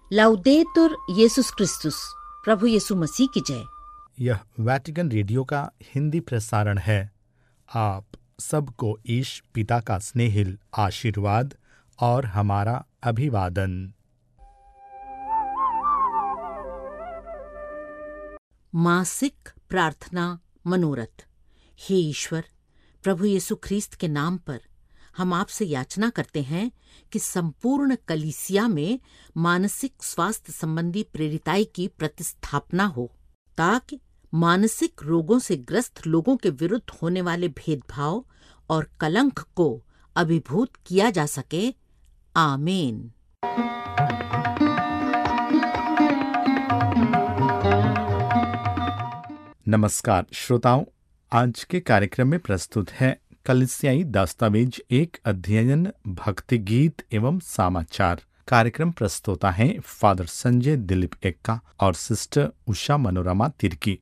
लाउदेतुर येसुस क्रिस्तुस। प्रभु यीशु मसीह की जय। यह वैटिकन रेडियो का हिंदी प्रसारण है। आप सबको ईश पिता का स्नेहिल आशीर्वाद और हमारा अभिवादन। मासिक प्रार्थना मनोरथ। हे ईश्वर, प्रभु यीशु ख्रीस्त के नाम पर हम आपसे याचना करते हैं कि संपूर्ण कलीसिया में मानसिक स्वास्थ्य संबंधी प्रेरिताई की प्रतिस्थापना हो, ताकि मानसिक रोगों से ग्रस्त लोगों के विरुद्ध होने वाले भेदभाव और कलंक को अभिभूत किया जा सके। आमीन। नमस्कार श्रोताओं, आज के कार्यक्रम में प्रस्तुत है कलीसियाई दस्तावेज एक अध्ययन, भक्ति गीत एवं समाचार। कार्यक्रम प्रस्तोता हैं फादर संजय दिलीप एक्का और सिस्टर उषा मनोरमा तिर्की।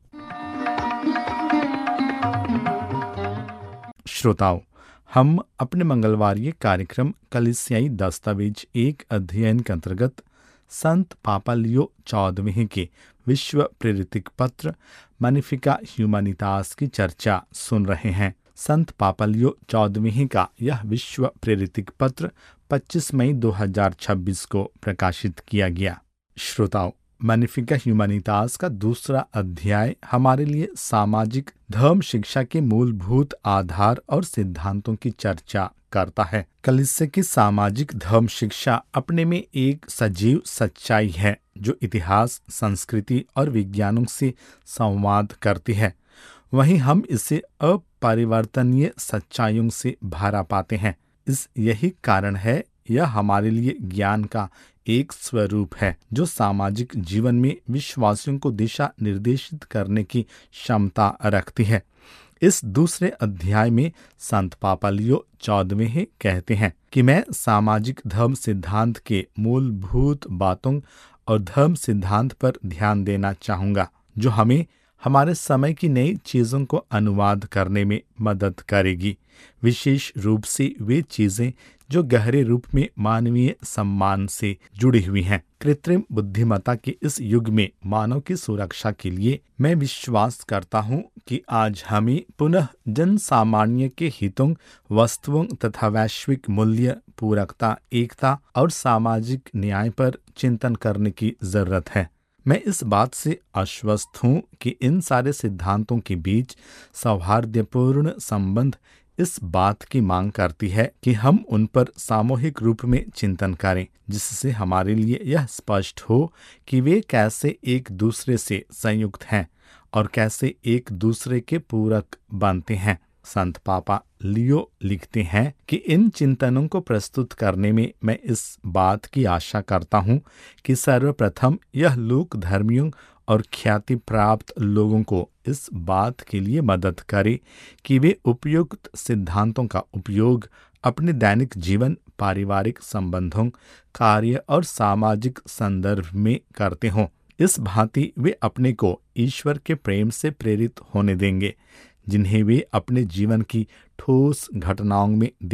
श्रोताओं, हम अपने मंगलवारी कार्यक्रम कलीसियाई दस्तावेज एक अध्ययन के अंतर्गत संत पापा लियो 14वें के विश्व प्रेरितिक पत्र मैग्निफिका ह्यूमैनितास की चर्चा सुन रहे हैं। संत पापा लियो 14वें का यह विश्व प्रेरितिक पत्र 25 मई 2026 को प्रकाशित किया गया। श्रोताओं, मैग्निफिका ह्यूमैनितास का दूसरा अध्याय हमारे लिए सामाजिक धर्म शिक्षा के मूलभूत आधार और सिद्धांतों की चर्चा करता है। कलीसिया की सामाजिक धर्म शिक्षा अपने में एक सजीव सच्चाई है जो इतिहास, संस्कृति और विज्ञानों से संवाद करती है। वहीं हम इसे अपरिवर्तनीय सच्चाइयों से भरा पाते हैं। यही कारण है यह हमारे लिए ज्ञान का एक स्वरूप है जो सामाजिक जीवन में विश्वासियों को दिशा निर्देशित करने की क्षमता रखती है। इस दूसरे अध्याय में संत पापा लियो 14वें कहते हैं कि मैं सामाजिक धर्म सिद्धांत के मूलभूत बातों और धर्म सिद्धांत पर ध्यान देना चाहूंगा जो हमें हमारे समय की नई चीजों को अनुवाद करने में मदद करेगी, विशेष रूप से वे चीजें जो गहरे रूप में मानवीय सम्मान से जुड़ी हुई हैं। कृत्रिम बुद्धिमत्ता के इस युग में मानव की सुरक्षा के लिए मैं विश्वास करता हूं कि आज हमें पुनः जन सामान्य के हितों, वस्तुओं तथा वैश्विक मूल्य, पूरकता, एकता और सामाजिक न्याय पर चिंतन करने की जरूरत है। मैं इस बात से आश्वस्त हूँ कि इन सारे सिद्धांतों के बीच सौहार्दपूर्ण संबंध इस बात की मांग करती है कि हम उन पर सामूहिक रूप में चिंतन करें, जिससे हमारे लिए यह स्पष्ट हो कि वे कैसे एक दूसरे से संयुक्त हैं और कैसे एक दूसरे के पूरक बनते हैं। संत पापा लियो लिखते हैं कि इन चिंतनों को प्रस्तुत करने में मैं इस बात की आशा करता हूँ कि सर्वप्रथम यह लोक धर्मियों और ख्याति प्राप्त लोगों को इस बात के लिए मदद करे कि वे उपयुक्त सिद्धांतों का उपयोग अपने दैनिक जीवन, पारिवारिक संबंधों, कार्य और सामाजिक संदर्भ में करते हों। इस भांति वे अपने को ईश्वर के प्रेम से प्रेरित होने देंगे, जिन्हें वे अपने जीवन की ठोस घटनाओं में